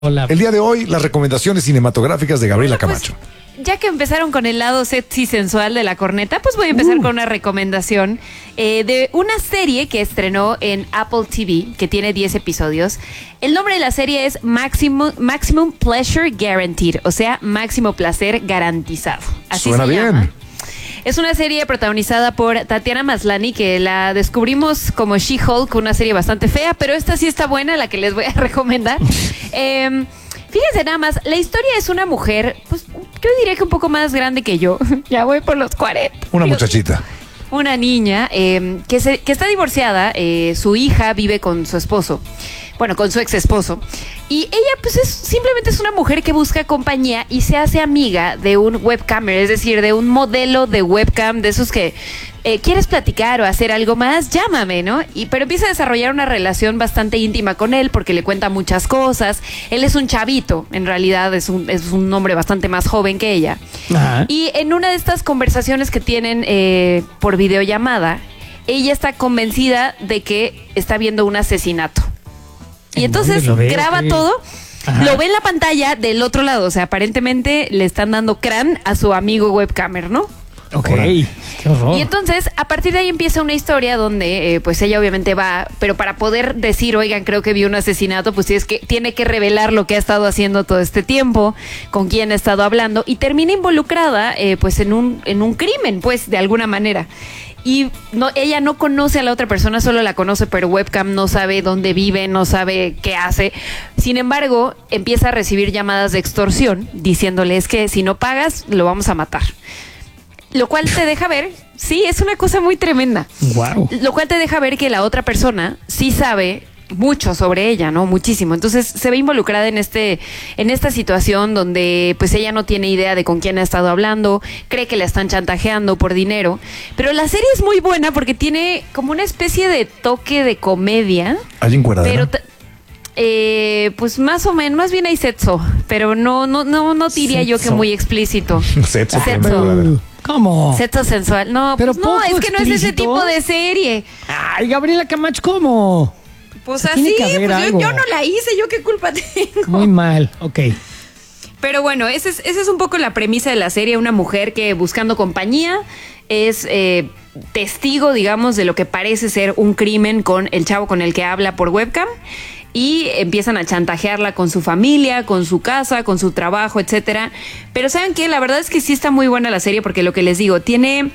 Hola. El día de hoy, las recomendaciones cinematográficas de Gabriela Camacho. Ya que empezaron con el lado sexy sensual de la corneta, pues voy a empezar con una recomendación de una serie que estrenó en Apple TV, que tiene 10 episodios. El nombre de la serie es Maximum Pleasure Guaranteed, o sea, máximo placer garantizado. Así Suena se bien. llama. Es una serie protagonizada por Tatiana Maslany, que la descubrimos como She-Hulk, una serie bastante fea, pero esta sí está buena, la que les voy a recomendar. Fíjense nada más, la historia es una mujer, pues yo diría que un poco más grande que yo. Ya voy por los 40. Una muchachita. Una niña que está divorciada, su hija vive con su esposo, bueno, con su ex esposo, y ella pues simplemente es una mujer que busca compañía y se hace amiga de un webcamer, es decir, de un modelo de webcam, de esos que quieres platicar o hacer algo más, llámame, ¿no? Pero empieza a desarrollar una relación bastante íntima con él porque le cuenta muchas cosas. Él es un chavito, en realidad es un hombre bastante más joven que ella. Ajá. Y en una de estas conversaciones que tienen por videollamada, ella está convencida de que está viendo un asesinato. Y entonces ¿Dónde lo ve? graba Sí. todo, Ajá. lo ve en la pantalla del otro lado. O sea, aparentemente le están dando crán a su amigo webcamer, ¿no? Ok, Órale. qué horror. Y entonces, a partir de ahí empieza una historia donde, pues ella obviamente va, pero para poder decir, oigan, creo que vi un asesinato, pues tiene que revelar lo que ha estado haciendo todo este tiempo, con quién ha estado hablando, y termina involucrada, pues en un crimen, pues, de alguna manera. Y ella no conoce a la otra persona, solo la conoce por webcam, no sabe dónde vive, no sabe qué hace. Sin embargo, empieza a recibir llamadas de extorsión, diciéndole, es que si no pagas, lo vamos a matar. Lo cual te deja ver, sí, es una cosa muy tremenda. Wow. Lo cual te deja ver que la otra persona sí sabe mucho sobre ella, ¿no? Muchísimo. Entonces se ve involucrada en esta situación donde pues ella no tiene idea de con quién ha estado hablando, cree que la están chantajeando por dinero. Pero la serie es muy buena porque tiene como una especie de toque de comedia. ¿Hay encueradera? Pero pues más o menos, más bien hay sexo, pero no diría yo que Sexo. muy explícito. Sexo. Sexo. ¿Cómo? Sexo sensual. No, Pero pues no, poco es que no es ese explícito. tipo de serie. Ay, Gabriela Camacho, ¿cómo? Pues Tiene así, que haber pues algo. yo no la hice, yo qué culpa tengo. Muy mal, ok. Pero bueno, esa es un poco la premisa de la serie. Una mujer que buscando compañía es testigo, digamos, de lo que parece ser un crimen con el chavo con el que habla por webcam. Y empiezan a chantajearla con su familia, con su casa, con su trabajo, etcétera. Pero ¿saben qué? La verdad es que sí está muy buena la serie porque lo que les digo, tiene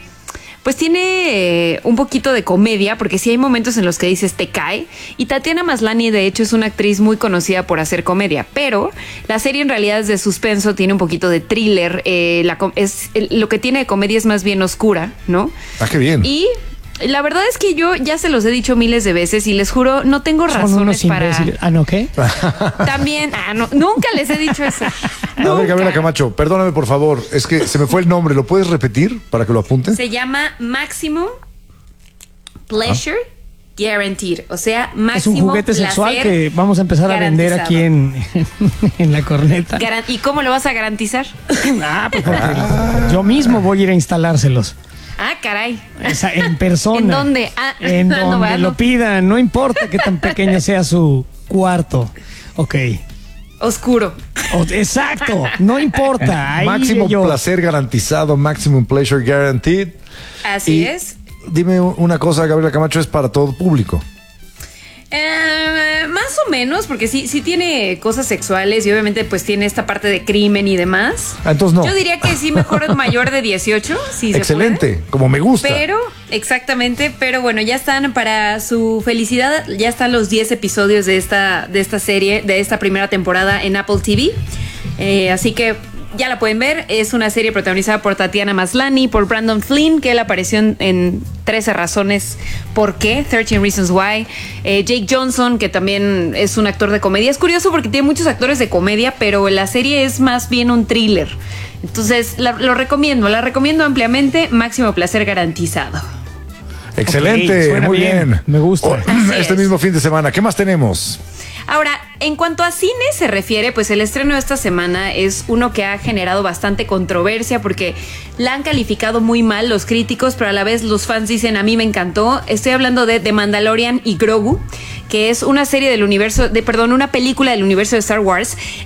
un poquito de comedia, porque sí hay momentos en los que dices te cae. Y Tatiana Maslany, de hecho, es una actriz muy conocida por hacer comedia. Pero la serie en realidad es de suspenso, tiene un poquito de thriller. Lo que tiene de comedia es más bien oscura, ¿no? Ah, qué bien. Y la verdad es que yo ya se los he dicho miles de veces y les juro, no tengo Son razones unos para... imbéciles. Ah, ¿no qué? También, no, nunca les he dicho eso. A ver, Gabriela Nunca. Camacho, perdóname por favor, es que se me fue el nombre, ¿lo puedes repetir para que lo apunten? Se llama Maximum Pleasure Guaranteed, o sea, máximo Es un juguete sexual placer que vamos a empezar a vender aquí en la corneta. ¿Y cómo lo vas a garantizar? Ah, pues porque yo mismo voy a ir a instalárselos. Ah, caray. O sea, en persona. ¿En dónde? En no donde va, lo no. pidan, no importa qué tan pequeño sea su cuarto. Ok. Oscuro. Exacto, no importa. Ahí Máximo yo. placer garantizado, maximum pleasure guaranteed. Así Y es. Dime una cosa, Gabriela Camacho, ¿es para todo público? Más o menos, porque sí tiene cosas sexuales y obviamente pues tiene esta parte de crimen y demás. Ah, entonces no. Yo diría que sí, mejor es mayor de 18, si se Excelente, puede. como me gusta. Pero, exactamente, pero bueno, ya están para su felicidad, ya están los 10 episodios de esta serie, de esta primera temporada en Apple TV. Así que ya la pueden ver. Es una serie protagonizada por Tatiana Maslany, por Brandon Flynn, que él apareció en 13 razones por qué, 13 Reasons Why. Jake Johnson, que también es un actor de comedia. Es curioso porque tiene muchos actores de comedia, pero la serie es más bien un thriller. Entonces, la recomiendo ampliamente. Máximo placer garantizado. Excelente, Ok, suena muy bien. me gusta. Así Este es. mismo fin de semana, ¿qué más tenemos? Ahora, en cuanto a cine se refiere, pues el estreno de esta semana es uno que ha generado bastante controversia porque la han calificado muy mal los críticos, pero a la vez los fans dicen, a mí me encantó. Estoy hablando de The Mandalorian y Grogu, que es una serie del universo, una película del universo de Star Wars,